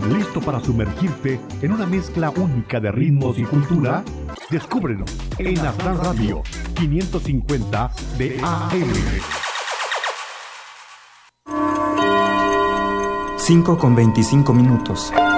¿Listo para sumergirte en una mezcla única de ritmos y cultura? Descúbrelo en Astral Radio 550 de AM. 5:25.